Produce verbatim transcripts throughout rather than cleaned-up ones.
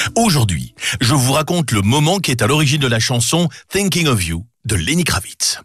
Aujourd'hui, je vous raconte le moment qui est à l'origine de la chanson Thinking of You de Lenny Kravitz.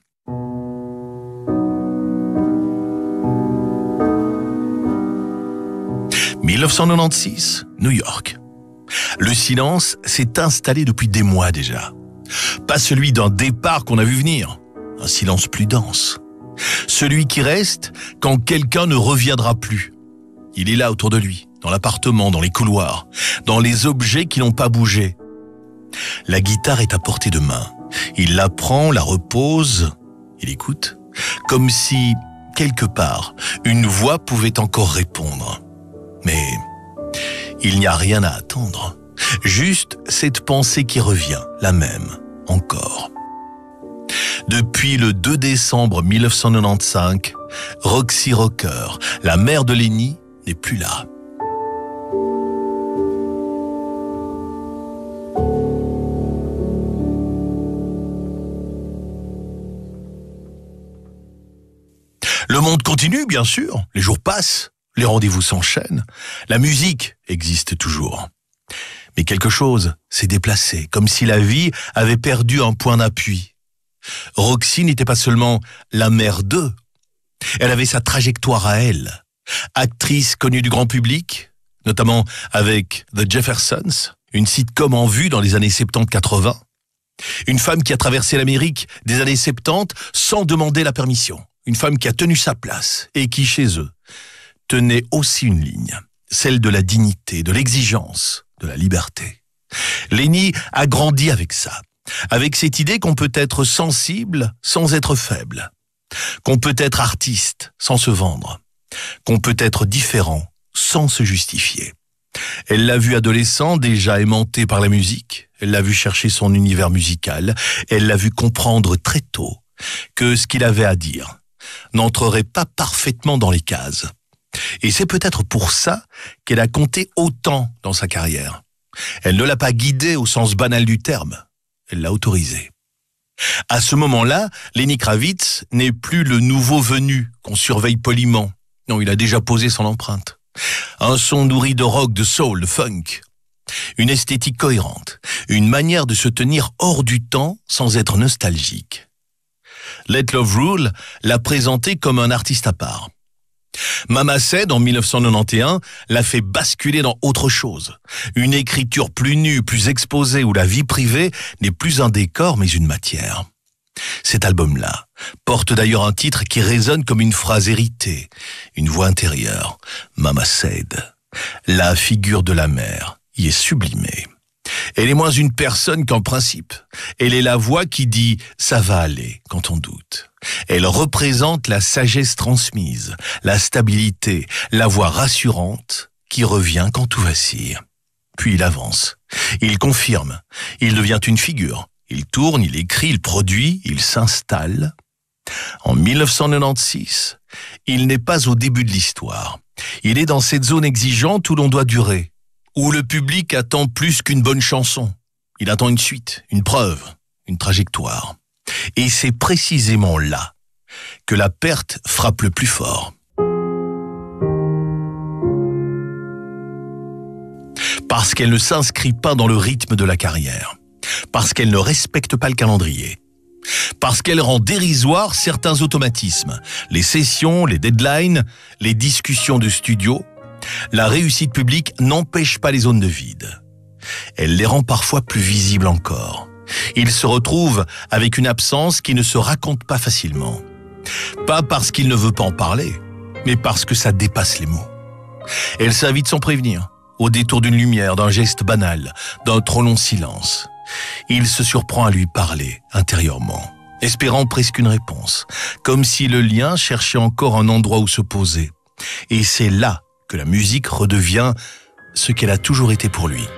mille neuf cent quatre-vingt-seize, New York. Le silence s'est installé depuis des mois déjà. Pas celui d'un départ qu'on a vu venir, un silence plus dense. Celui qui reste quand quelqu'un ne reviendra plus. Il est là autour de lui, dans l'appartement, dans les couloirs, dans les objets qui n'ont pas bougé. La guitare est à portée de main. Il la prend, la repose, il écoute, comme si, quelque part, une voix pouvait encore répondre. Mais il n'y a rien à attendre. Juste cette pensée qui revient, la même, encore. Depuis le deux décembre mille neuf cent quatre-vingt-quinze, Roxy Rocker, la mère de Lenny, n'est plus là. Le monde continue, bien sûr. Les jours passent, les rendez-vous s'enchaînent. La musique existe toujours. Mais quelque chose s'est déplacé, comme si la vie avait perdu un point d'appui. Roxy n'était pas seulement la mère d'eux. Elle avait sa trajectoire à elle. Actrice connue du grand public, notamment avec The Jeffersons, une sitcom en vue dans les années soixante-dix quatre-vingts. Une femme qui a traversé l'Amérique des années soixante-dix sans demander la permission. Une femme qui a tenu sa place et qui, chez eux, tenait aussi une ligne, celle de la dignité, de l'exigence, de la liberté. Lenny a grandi avec ça, avec cette idée qu'on peut être sensible sans être faible, qu'on peut être artiste sans se vendre, qu'on peut être différent sans se justifier. Elle l'a vu adolescent, déjà aimanté par la musique, elle l'a vu chercher son univers musical, elle l'a vu comprendre très tôt que ce qu'il avait à dire n'entrerait pas parfaitement dans les cases. Et c'est peut-être pour ça qu'elle a compté autant dans sa carrière. Elle ne l'a pas guidée au sens banal du terme, elle l'a autorisée. À ce moment-là, Lenny Kravitz n'est plus le nouveau venu qu'on surveille poliment. Non, il a déjà posé son empreinte. Un son nourri de rock, de soul, de funk. Une esthétique cohérente, une manière de se tenir hors du temps sans être nostalgique. Let Love Rule l'a présenté comme un artiste à part. Mama Said, en mille neuf cent quatre-vingt-onze, l'a fait basculer dans autre chose. Une écriture plus nue, plus exposée, où la vie privée n'est plus un décor, mais une matière. Cet album-là porte d'ailleurs un titre qui résonne comme une phrase héritée, une voix intérieure. Mama Said, la figure de la mère, y est sublimée. Elle est moins une personne qu'un principe. Elle est la voix qui dit « ça va aller » quand on doute. Elle représente la sagesse transmise, la stabilité, la voix rassurante qui revient quand tout vacille. Puis il avance, il confirme, il devient une figure. Il tourne, il écrit, il produit, il s'installe. En mille neuf cent quatre-vingt-seize, il n'est pas au début de l'histoire. Il est dans cette zone exigeante où l'on doit durer, où le public attend plus qu'une bonne chanson. Il attend une suite, une preuve, une trajectoire. Et c'est précisément là que la perte frappe le plus fort. Parce qu'elle ne s'inscrit pas dans le rythme de la carrière. Parce qu'elle ne respecte pas le calendrier. Parce qu'elle rend dérisoires certains automatismes. Les sessions, les deadlines, les discussions de studio. La réussite publique n'empêche pas les zones de vide. Elle les rend parfois plus visibles encore. Il se retrouve avec une absence qui ne se raconte pas facilement. Pas parce qu'il ne veut pas en parler, mais parce que ça dépasse les mots. Elle s'invite sans prévenir, au détour d'une lumière, d'un geste banal, d'un trop long silence. Il se surprend à lui parler intérieurement, espérant presque une réponse, comme si le lien cherchait encore un endroit où se poser. Et c'est là que la musique redevient ce qu'elle a toujours été pour lui.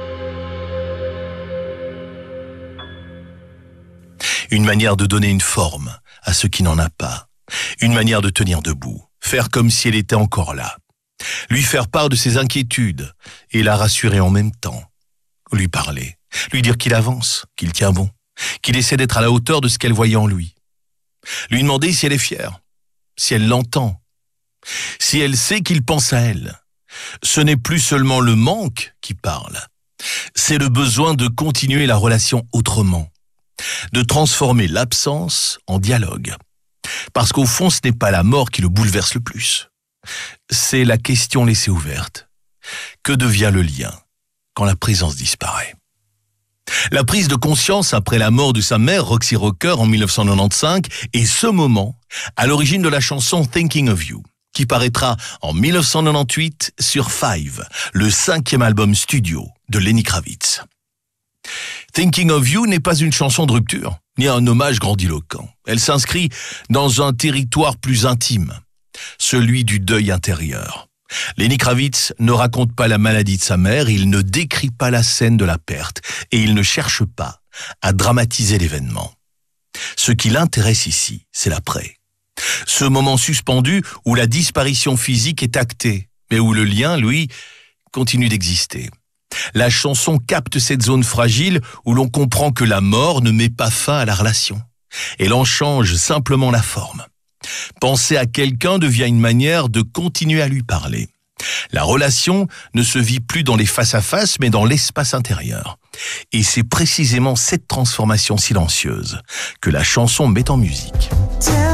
Une manière de donner une forme à ce qui n'en a pas. Une manière de tenir debout, faire comme si elle était encore là. Lui faire part de ses inquiétudes et la rassurer en même temps. Lui parler, lui dire qu'il avance, qu'il tient bon, qu'il essaie d'être à la hauteur de ce qu'elle voyait en lui. Lui demander si elle est fière, si elle l'entend, si elle sait qu'il pense à elle. Ce n'est plus seulement le manque qui parle, C'est le besoin de continuer la relation autrement, de transformer l'absence en dialogue. Parce qu'au fond, ce n'est pas la mort qui le bouleverse le plus. C'est la question laissée ouverte. Que devient le lien quand la présence disparaît ? La prise de conscience après la mort de sa mère, Roxy Rocker, en mille neuf cent quatre-vingt-quinze, est ce moment à l'origine de la chanson Thinking of You, qui paraîtra en mille neuf cent quatre-vingt-dix-huit sur Five, le cinquième album studio de Lenny Kravitz. Thinking of You n'est pas une chanson de rupture, ni un hommage grandiloquent. Elle s'inscrit dans un territoire plus intime, celui du deuil intérieur. Lenny Kravitz ne raconte pas la maladie de sa mère, il ne décrit pas la scène de la perte et il ne cherche pas à dramatiser l'événement. Ce qui l'intéresse ici, c'est l'après. Ce moment suspendu où la disparition physique est actée, mais où le lien, lui, continue d'exister. La chanson capte cette zone fragile où l'on comprend que la mort ne met pas fin à la relation. Elle en change simplement la forme. Penser à quelqu'un devient une manière de continuer à lui parler. La relation ne se vit plus dans les face-à-face, mais dans l'espace intérieur. Et c'est précisément cette transformation silencieuse que la chanson met en musique.